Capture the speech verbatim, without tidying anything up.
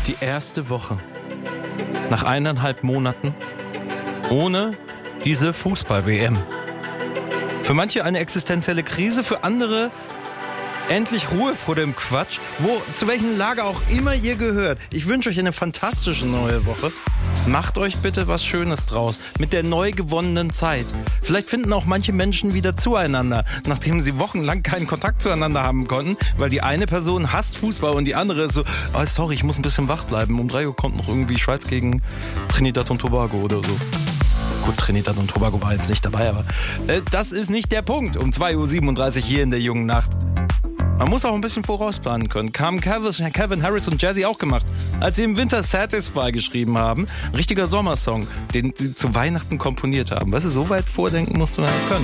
Die erste Woche. Nach eineinhalb Monaten. Ohne diese Fußball-W M. Für manche eine existenzielle Krise, für andere endlich Ruhe vor dem Quatsch. Wo, zu welchem Lager auch immer ihr gehört. Ich wünsche euch eine fantastische neue Woche. Macht euch bitte was Schönes draus. Mit der neu gewonnenen Zeit. Vielleicht finden auch manche Menschen wieder zueinander, nachdem sie wochenlang keinen Kontakt zueinander haben konnten, weil die eine Person hasst Fußball und die andere ist so, oh, sorry, ich muss ein bisschen wach bleiben. Um drei Uhr kommt noch irgendwie Schweiz gegen Trinidad und Tobago oder so. Gut, Trinidad und Tobago war jetzt nicht dabei, aber äh, das ist nicht der Punkt. Um zwei Uhr siebenunddreißig hier in der jungen Nacht. Man muss auch ein bisschen vorausplanen können. Haben Calvin Harris und Jazzy auch gemacht, als sie im Winter Satisfy geschrieben haben. Ein richtiger Sommersong, den sie zu Weihnachten komponiert haben. Weißt du, so weit vordenken musst du halt können.